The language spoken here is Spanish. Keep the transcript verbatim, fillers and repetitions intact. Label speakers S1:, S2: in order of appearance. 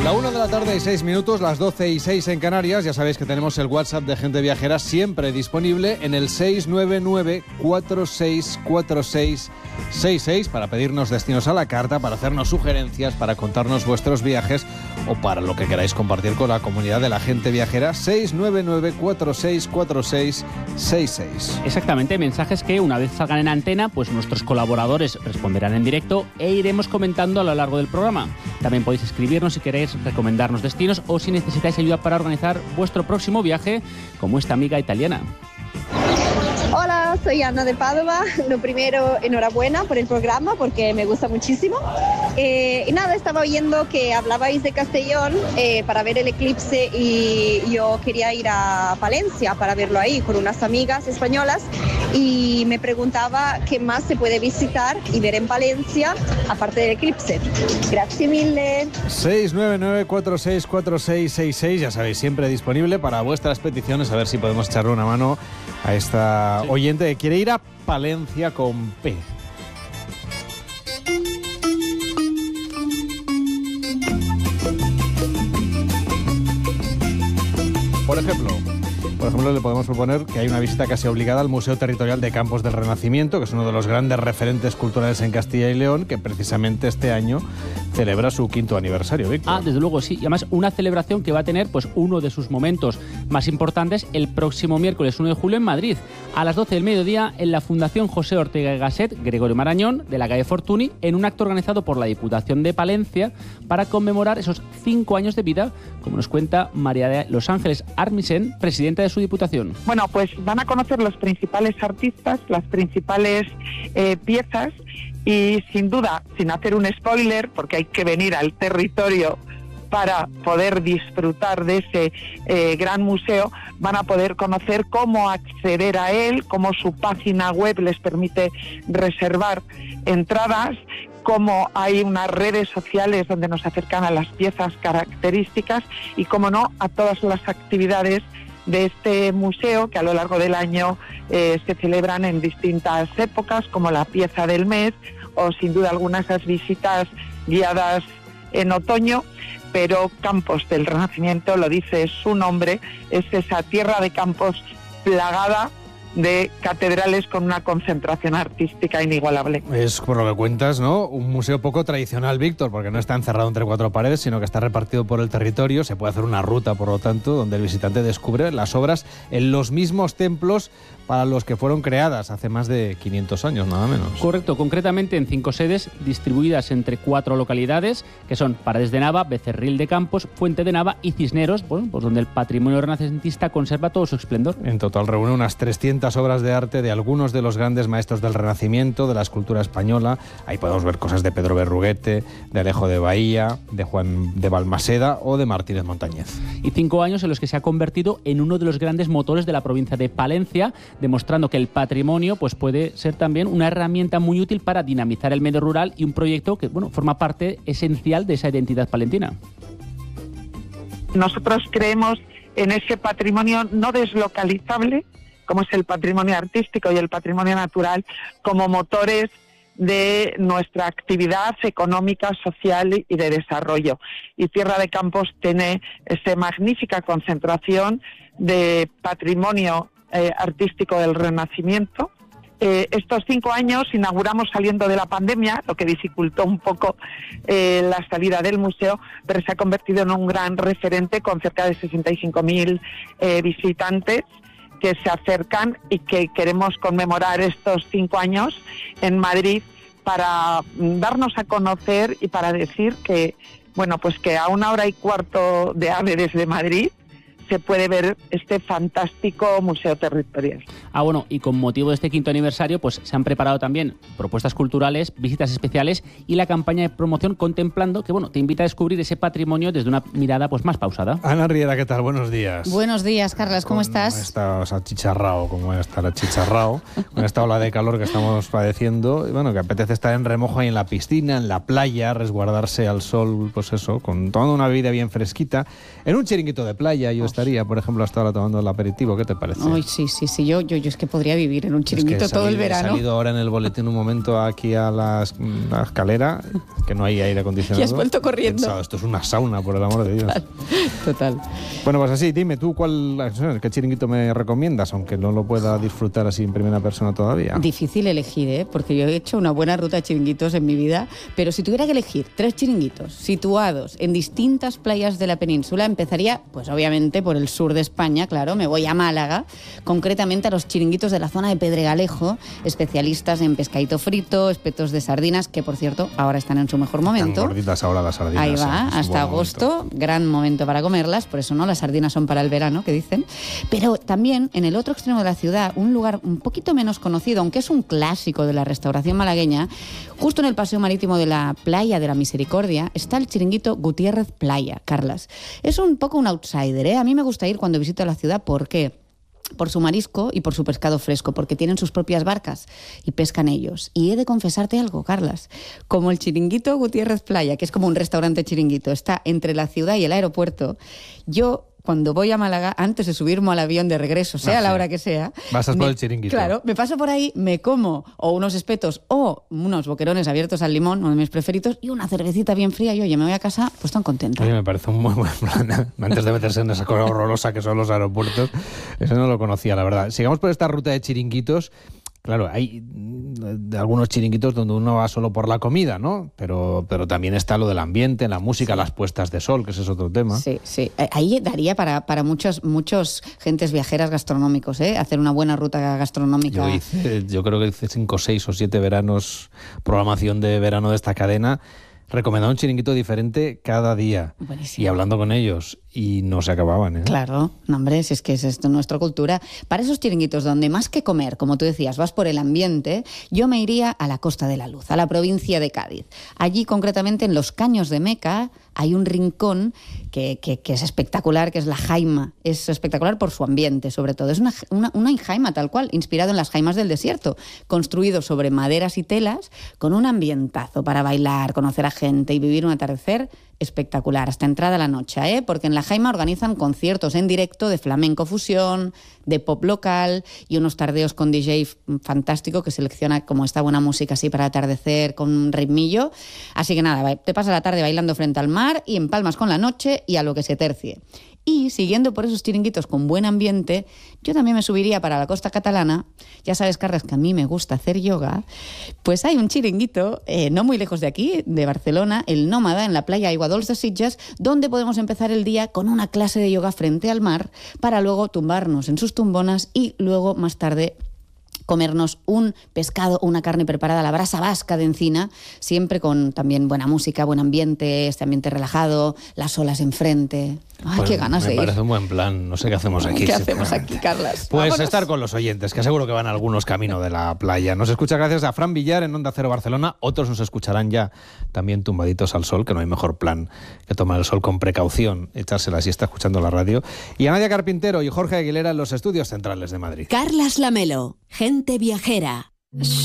S1: La una de la tarde y seis minutos, las doce y seis en Canarias. Ya sabéis que tenemos el WhatsApp de Gente Viajera siempre disponible en el seis nueve nueve, cuatro seis cuatro seis seis seis para pedirnos destinos a la carta, para hacernos sugerencias, para contarnos vuestros viajes o para lo que queráis compartir con la comunidad de la Gente Viajera. seis nueve nueve, cuatro seis cuatro seis seis seis.
S2: Exactamente, mensajes que una vez salgan en antena, pues nuestros colaboradores responderán en directo e iremos comentando a lo largo del programa. También podéis escribirnos si queréis recomendarnos destinos o si necesitáis ayuda para organizar vuestro próximo viaje, como esta amiga italiana.
S3: Hola, soy Ana de Padova. Lo primero, enhorabuena por el programa porque me gusta muchísimo. Eh, y nada, estaba oyendo que hablabais de Castellón eh, para ver el eclipse y yo quería ir a Palencia para verlo ahí con unas amigas españolas y me preguntaba qué más se puede visitar y ver en Palencia aparte del eclipse. Gracias mille.
S1: seis nueve nueve, cuatro seis cuatro seis seis seis, ya sabéis, siempre disponible para vuestras peticiones, a ver si podemos echarle una mano a esta sí. oyente que quiere ir a Palencia con P. Por ejemplo, por ejemplo, le podemos proponer que hay una visita casi obligada al Museo Territorial de Campos del Renacimiento, que es uno de los grandes referentes culturales en Castilla y León, que precisamente este año celebra su quinto aniversario, Víctor.
S2: Ah, desde luego, sí. Y además, una celebración que va a tener pues uno de sus momentos más importantes el próximo miércoles uno de julio en Madrid, a las doce del mediodía, en la Fundación José Ortega y Gasset, Gregorio Marañón, de la calle Fortuny, en un acto organizado por la Diputación de Palencia para conmemorar esos cinco años de vida, como nos cuenta María de Los Ángeles Armisen, presidenta de su Diputación.
S4: Bueno, pues van a conocer los principales artistas, las principales eh, piezas y sin duda, sin hacer un spoiler, porque hay que venir al territorio para poder disfrutar de ese eh, gran museo, van a poder conocer cómo acceder a él, cómo su página web les permite reservar entradas, cómo hay unas redes sociales donde nos acercan a las piezas características y, cómo no, a todas las actividades de este museo que a lo largo del año eh, se celebran en distintas épocas, como la pieza del mes o sin duda algunas esas visitas guiadas en otoño, pero Campos del Renacimiento, lo dice su nombre, es esa tierra de campos plagada de catedrales con una concentración artística inigualable.
S1: Es, por lo que cuentas, ¿no?, un museo poco tradicional, Víctor, porque no está encerrado entre cuatro paredes, sino que está repartido por el territorio. Se puede hacer una ruta, por lo tanto, donde el visitante descubre las obras en los mismos templos para los que fueron creadas hace más de quinientos años, nada menos.
S2: Correcto, concretamente en cinco sedes distribuidas entre cuatro localidades, que son Paredes de Nava, Becerril de Campos, Fuente de Nava y Cisneros, bueno, pues donde el patrimonio renacentista conserva todo su esplendor.
S1: En total reúne unas trescientas obras de arte de algunos de los grandes maestros del Renacimiento, de la escultura española. Ahí podemos ver cosas de Pedro Berruguete, de Alejo de Bahía, de Juan de Balmaseda o de Martínez Montañez.
S2: Y cinco años en los que se ha convertido en uno de los grandes motores de la provincia de Palencia, demostrando que el patrimonio pues puede ser también una herramienta muy útil para dinamizar el medio rural y un proyecto que, bueno, forma parte esencial de esa identidad palentina.
S4: Nosotros creemos en ese patrimonio no deslocalizable, como es el patrimonio artístico y el patrimonio natural, como motores de nuestra actividad económica, social y de desarrollo. Y Tierra de Campos tiene esa magnífica concentración de patrimonio eh, artístico del Renacimiento. Eh, estos cinco años inauguramos saliendo de la pandemia, lo que dificultó un poco eh, la salida del museo, pero se ha convertido en un gran referente con cerca de sesenta y cinco mil eh, visitantes que se acercan y que queremos conmemorar estos cinco años en Madrid para darnos a conocer y para decir que, bueno, pues que a una hora y cuarto de AVE desde Madrid se puede ver este fantástico museo territorial.
S2: Ah, bueno, y con motivo de este quinto aniversario, pues se han preparado también propuestas culturales, visitas especiales y la campaña de promoción contemplando que, bueno, te invita a descubrir ese patrimonio desde una mirada pues más pausada.
S1: Ana Riera, ¿qué tal? Buenos días.
S5: Buenos días, Carlas, ¿cómo
S1: con
S5: estás?
S1: Está o sea, achicharrao, como está el achicharrao, con esta ola de calor que estamos padeciendo, y bueno, que apetece estar en remojo ahí en la piscina, en la playa, resguardarse al sol, pues eso, con tomando una bebida bien fresquita, en un chiringuito de playa. Yo estaría, por ejemplo, hasta ahora tomando el aperitivo. ¿Qué te parece?
S5: Ay, sí, sí, sí. Yo, yo, yo es que podría vivir en un chiringuito
S1: es que
S5: todo
S1: salido,
S5: el verano.
S1: He salido ahora en el boletín un momento aquí a las, la escalera, que no hay aire acondicionado.
S5: Y has vuelto corriendo.
S1: Pensado, esto es una sauna, por el amor de Dios.
S5: Total.
S1: Bueno, pues así, dime tú cuál, qué chiringuito me recomiendas, aunque no lo pueda disfrutar así en primera persona todavía.
S5: Difícil elegir, ¿eh? Porque yo he hecho una buena ruta de chiringuitos en mi vida, pero si tuviera que elegir tres chiringuitos situados en distintas playas de la península, empezaría, pues obviamente, por el sur de España, claro, me voy a Málaga, concretamente a los chiringuitos de la zona de Pedregalejo, especialistas en pescadito frito, espetos de sardinas, que por cierto, ahora están en su mejor momento.
S1: Están gorditas ahora las sardinas.
S5: Ahí va,
S1: ¿eh?
S5: hasta agosto, momento. Gran momento para comerlas, por eso no, las sardinas son para el verano, que dicen. Pero también, en el otro extremo de la ciudad, un lugar un poquito menos conocido, aunque es un clásico de la restauración malagueña, justo en el paseo marítimo de la playa de la Misericordia, está el chiringuito Gutiérrez Playa, Carlas. Es un poco un outsider, ¿eh? A mí me gusta ir cuando visito la ciudad, ¿por qué? Por su marisco y por su pescado fresco, porque tienen sus propias barcas y pescan ellos. Y he de confesarte algo, Carlas, como el chiringuito Gutiérrez Playa, que es como un restaurante chiringuito, está entre la ciudad y el aeropuerto, yo... Cuando voy a Málaga, antes de subirme al avión de regreso, sea ah, sí. la hora que sea...
S1: Pasas
S5: me,
S1: por el chiringuito.
S5: Claro, me paso por ahí, me como o unos espetos o unos boquerones abiertos al limón, uno de mis preferidos, y una cervecita bien fría, y oye, me voy a casa pues tan contenta.
S1: Oye, me parece un muy buen plan. Antes de meterse en esa cosa horrorosa que son los aeropuertos, eso no lo conocía, la verdad. Sigamos por esta ruta de chiringuitos. Claro, hay algunos chiringuitos donde uno va solo por la comida, ¿no? Pero, pero también está lo del ambiente, la música, sí. las puestas de sol, que ese es otro tema.
S5: Sí, sí. Ahí daría para, para muchos, muchos gentes viajeras gastronómicos, ¿eh? Hacer una buena ruta gastronómica.
S1: Yo, hice, yo creo que hice cinco, seis o siete veranos, programación de verano de esta cadena, recomendaba un chiringuito diferente cada día. Buenísimo. Y hablando con ellos. Y no se acababan, ¿eh?
S5: Claro, no, hombre, si es que es esto nuestra cultura. Para esos chiringuitos donde más que comer, como tú decías, vas por el ambiente, yo me iría a la Costa de la Luz, a la provincia de Cádiz. Allí, concretamente, en los Caños de Meca, hay un rincón que, que, que es espectacular, que es la jaima. Es espectacular por su ambiente, sobre todo. Es una, una, una jaima tal cual, inspirado en las jaimas del desierto, construido sobre maderas y telas, con un ambientazo para bailar, conocer a gente y vivir un atardecer espectacular, hasta entrada la noche, ¿eh? Porque en la Jaima organizan conciertos en directo de flamenco fusión, de pop local y unos tardeos con D J fantástico que selecciona como esta buena música así para atardecer con un ritmillo. Así que nada, te pasas la tarde bailando frente al mar y empalmas con la noche y a lo que se tercie. Y siguiendo por esos chiringuitos con buen ambiente, yo también me subiría para la costa catalana. Ya sabes, Carles, que a mí me gusta hacer yoga. Pues hay un chiringuito, eh, no muy lejos de aquí, de Barcelona, el Nómada, en la playa Aiguadols de Sitges, donde podemos empezar el día con una clase de yoga frente al mar, para luego tumbarnos en sus tumbonas y luego, más tarde, comernos un pescado o una carne preparada a la brasa vasca de Encina, siempre con también buena música, buen ambiente, este ambiente relajado, las olas enfrente. Ay, pues qué ganas de ir.
S1: Me parece un buen plan. No sé qué hacemos aquí.
S5: ¿Qué hacemos aquí, Carlas?
S1: Pues
S5: Vámonos.
S1: Estar con los oyentes, que seguro que van algunos camino de la playa. Nos escucha gracias a Fran Villar en Onda Cero Barcelona. Otros nos escucharán ya también tumbaditos al sol, que no hay mejor plan que tomar el sol con precaución, echarse la siesta escuchando la radio. Y a Nadia Carpintero y Jorge Aguilera en los estudios centrales de Madrid.
S6: Carlas Lamelo, gente viajera.